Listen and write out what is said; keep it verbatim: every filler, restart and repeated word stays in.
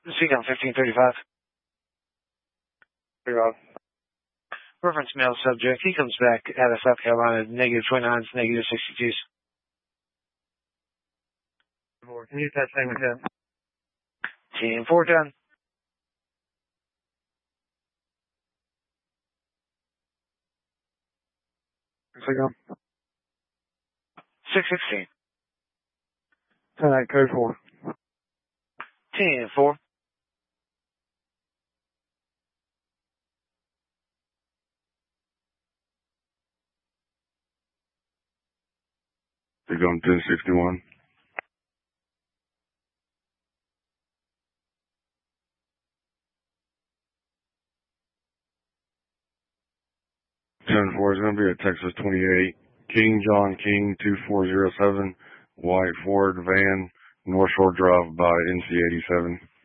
Seacom fifteen thirty-five. thirty-five. Reference male subject. He comes back out of South Carolina, negative twenty-nines, negative sixty-twos. Can you attach same with him? ten four done. Seacom. six sixteen. ten eight, code four. ten four. Seacom ten sixty-one. ten four is going to be a Texas twenty-eight. King John King two four zero seven. White Ford van. North Shore Drive by N C eighty-seven.